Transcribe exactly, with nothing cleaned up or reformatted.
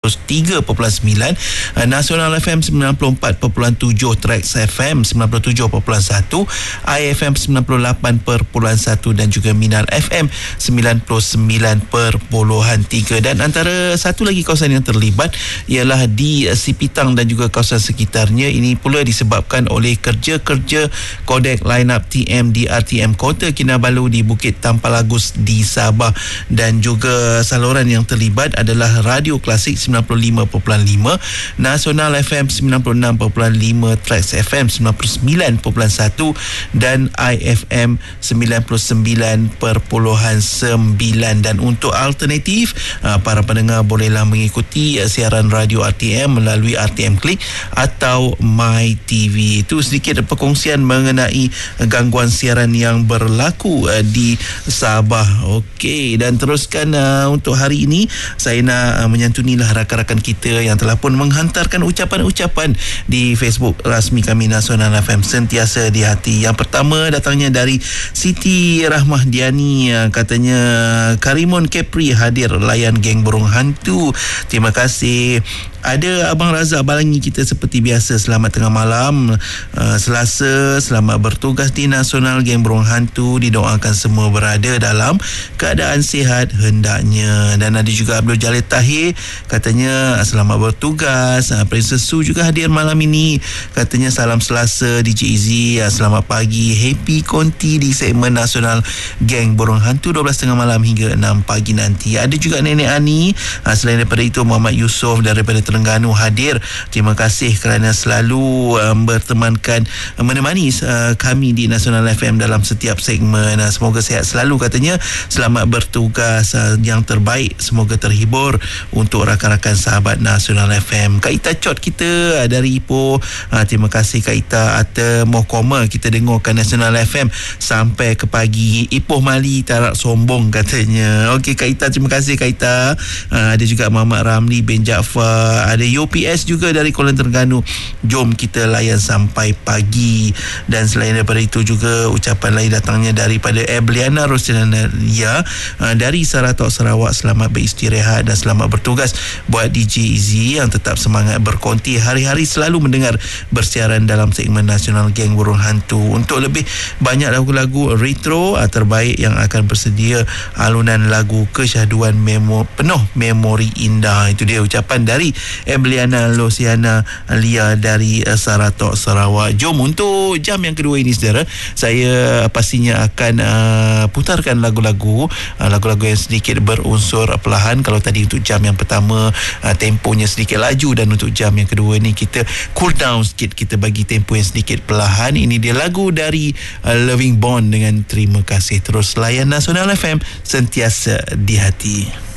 puluh tiga perpuluhan sembilan, uh, Nasional F M sembilan puluh empat perpuluhan tujuh, Trax F M sembilan puluh tujuh perpuluhan satu, I F M sembilan puluh lapan perpuluhan satu dan juga Minar F M sembilan puluh sembilan perpuluhan tiga. Dan antara satu lagi kawasan yang terlibat ialah di uh, Sipitang dan juga kawasan sekitarnya. Ini pula disebabkan oleh kerja-kerja kodek line-up T M di R T M Kota Kinabalu di Bukit Tampalagus di Sabah. Dan juga saluran yang terlibat adalah Radio Klasik sembilan puluh lima perpuluhan lima, Nasional F M sembilan puluh enam perpuluhan lima, Trax F M sembilan puluh sembilan perpuluhan satu dan I F M sembilan puluh sembilan perpuluhan sembilan. Dan untuk alternatif, para pendengar bolehlah mengikuti siaran radio R T M melalui R T M Klik atau My T V. Itu sedikit perkongsian mengenai gangguan siaran yang berlaku di Sabah. Okey, dan teruskan uh, untuk hari ini saya nak uh, menyantunilah rakan-rakan kita yang telah pun menghantarkan ucapan-ucapan di Facebook rasmi kami Nasional F M, sentiasa di hati. Yang pertama datangnya dari Siti Rahmahdiani, uh, katanya Karimun Kepri hadir layan geng burung hantu. Terima kasih. Ada Abang Razak Balangi kita seperti biasa. Selamat tengah malam, uh, Selasa, selamat bertugas di Nasional Geng Burung Hantu. Didoakan semua berada dalam keadaan sihat hendaknya. Dan ada juga Abdul Jalil Tahir, katanya selamat bertugas. uh, Princess Su juga hadir malam ini, katanya salam Selasa D J Izzy, uh, selamat pagi, happy konti di segmen Nasional Geng Burung Hantu dua belas tengah malam hingga enam pagi nanti. Ada juga Nenek Ani, uh, selain daripada itu Muhammad Yusof daripada Terengganu hadir. Terima kasih kerana selalu um, bertemankan, um, menemani uh, kami di Nasional F M dalam setiap segmen. Uh, semoga sihat selalu, katanya. Selamat bertugas, uh, yang terbaik, semoga terhibur untuk rakan-rakan sahabat Nasional F M. Kak Ita Cot kita uh, dari Ipoh, uh, terima kasih Kak Ita. Ata Mohkoma kita dengarkan Nasional F M sampai ke pagi. Ipoh Mali tarak sombong, katanya. Okey Kak Ita, terima kasih Kak Ita. Uh, ada juga Muhammad Ramli bin Jaafar, ada U P S juga dari Kuala Terengganu. Jom kita layan sampai pagi. Dan selain daripada itu juga ucapan lain datangnya daripada Ebliana Rosinalia uh, dari Saratok Sarawak. Selamat beristirahat dan selamat bertugas buat D J Izzy yang tetap semangat berkonti hari-hari selalu mendengar bersiaran dalam segmen Nasional Geng Burung Hantu. Untuk lebih banyak lagu-lagu retro uh, terbaik yang akan bersedia alunan lagu kesyahduan memo, penuh memori indah. Itu dia ucapan dari Ebliana Losiana Lia dari uh, Saratok Sarawak. Jom untuk jam yang kedua ini saudara, saya pastinya akan uh, putarkan lagu-lagu uh, lagu-lagu yang sedikit berunsur perlahan. Kalau tadi untuk jam yang pertama uh, temponya sedikit laju, dan untuk jam yang kedua ni kita cool down sikit, kita bagi tempo yang sedikit perlahan. Ini dia lagu dari uh, Loving Bond dengan Terima Kasih. Terus layan Nasional F M, sentiasa di hati.